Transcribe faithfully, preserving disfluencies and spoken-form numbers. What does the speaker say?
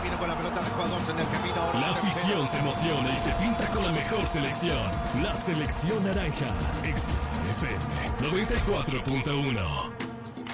viene con la pelota de jugadores en el camino. Ahora la afición se emociona y se pinta con la mejor selección. La selección naranja. X F M noventa y cuatro punto uno.